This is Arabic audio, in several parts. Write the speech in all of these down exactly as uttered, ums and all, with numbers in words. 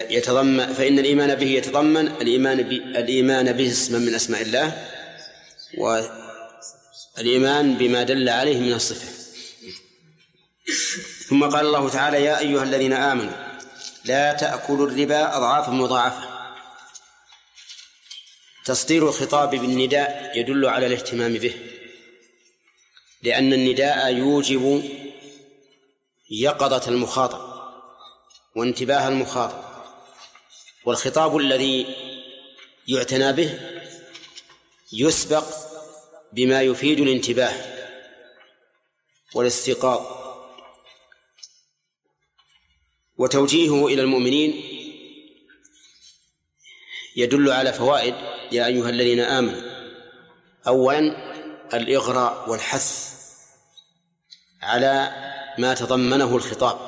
يتضمن فإن الإيمان به يتضمن الإيمان الإيمان به اسما من أسماء الله، والإيمان بما دل عليه من الصفة. ثم قال الله تعالى: يا أيها الذين آمنوا لا تأكلوا الربا أضعافا مضاعفة. تصدير الخطاب بالنداء يدل على الاهتمام به، لأن النداء يوجب يقظة المخاطب وانتباه المخاطب، والخطاب الذي يعتنى به يسبق بما يفيد الانتباه والاستيقاظ. وتوجيهه إلى المؤمنين يدل على فوائد: يا أيها الذين آمنوا. أولا الإغراء والحث على ما تضمنه الخطاب،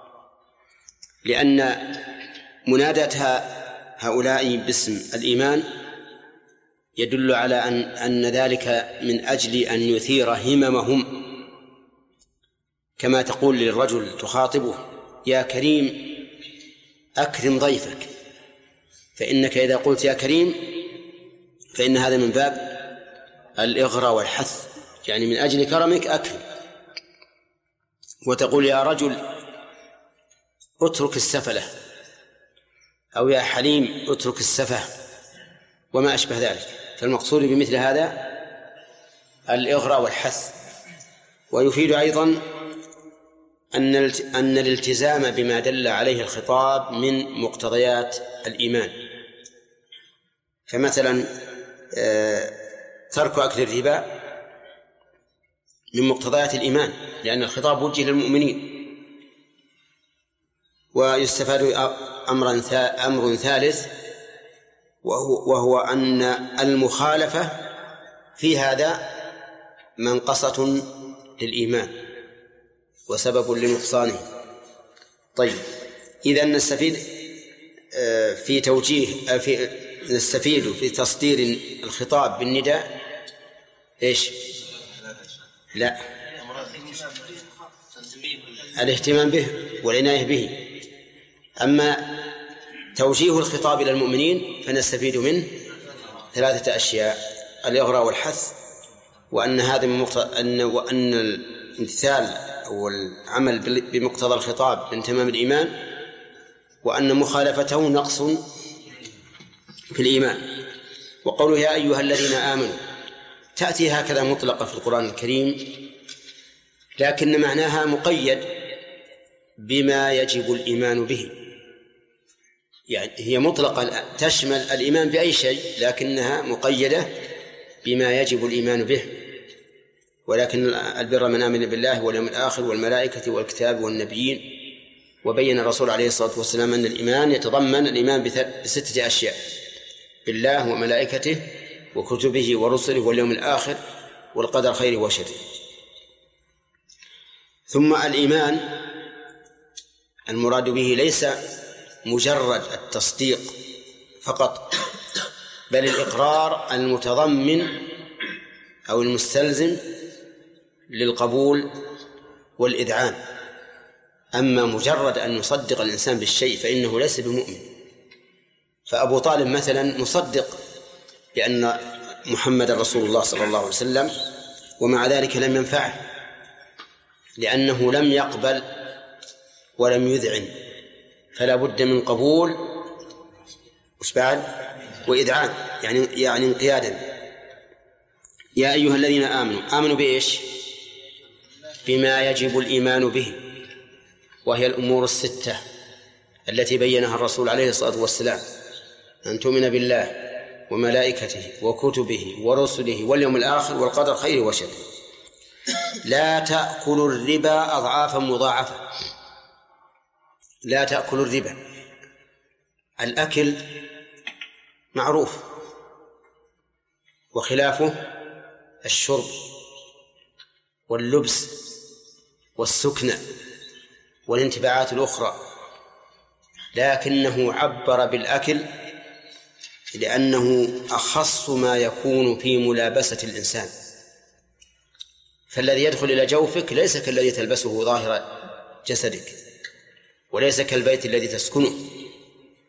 لأن منادة هؤلاء باسم الإيمان يدل على أن, أن ذلك من أجل أن يثير هممهم، كما تقول للرجل تخاطبه: يا كريم أكرم ضيفك. فإنك إذا قلت يا كريم فإن هذا من باب الإغراء والحث، يعني من أجل كرمك أكرم. وتقول يا رجل اترك السفلة، أو يا حليم اترك السفه، وما أشبه ذلك. فالمقصود بمثل هذا الإغراء والحث. ويفيد أيضا أن أن الالتزام بما دل عليه الخطاب من مقتضيات الإيمان. فمثلا ترك أكل الربا من مقتضيات الإيمان، لأن الخطاب وجه للمؤمنين. ويستفاد أمر أمر ثالث، وهو, وهو أن المخالفة في هذا منقصة للإيمان وسبب لنقصانه. طيب، إذا نستفيد في توجيه في نستفيد في تصدير الخطاب بالنداء إيش؟ لا، الاهتمام به والعناية به. أما توجيه الخطاب إلى المؤمنين فنستفيد منه ثلاثة أشياء: الإغراء والحث، وأن هذا من مقتضى أن وأن الامتثال أو العمل بمقتضى الخطاب من تمام الإيمان، وأن مخالفته نقص في الإيمان. وقوله يا أيها الذين آمنوا تأتي هكذا مطلقة في القرآن الكريم، لكن معناها مقيد بما يجب الإيمان به. يعني هي مطلقة تشمل الإيمان بأي شيء، لكنها مقيدة بما يجب الإيمان به. ولكن البر من آمن بالله واليوم الآخر والملائكة والكتاب والنبيين. وبين الرسول عليه الصلاة والسلام أن الإيمان يتضمن الإيمان بستة أشياء: بالله وملائكته وكتبه ورسله واليوم الآخر والقدر خيره وشره. ثم الإيمان المراد به ليس مجرد التصديق فقط، بل الإقرار المتضمن أو المستلزم للقبول والإذعان. أما مجرد أن يصدق الإنسان بالشيء فإنه ليس بمؤمن. فأبو طالب مثلا مصدق بأن محمد رسول الله صلى الله عليه وسلم، ومع ذلك لم ينفعه، لأنه لم يقبل ولم يذعن، فلا بد من قبول وش بعد وإذعان، يعني يعني انقيادا. يا أيها الذين آمنوا، آمنوا بإيش؟ بما يجب الإيمان به، وهي الأمور الستة التي بينها الرسول عليه الصلاة والسلام: أن تؤمن بالله وملائكته وكتبه ورسله واليوم الآخر والقدر خيره وشره. لا تأكلوا الربا أضعافا مضاعفة. لا تأكلوا الربا، الأكل معروف، وخلافه الشرب واللبس والسكنى والانتفاعات الأخرى، لكنه عبر بالأكل لأنه أخص ما يكون في ملابسة الإنسان. فالذي يدخل إلى جوفك ليس كالذي تلبسه ظاهر جسدك، وليس كالبيت الذي تسكنه،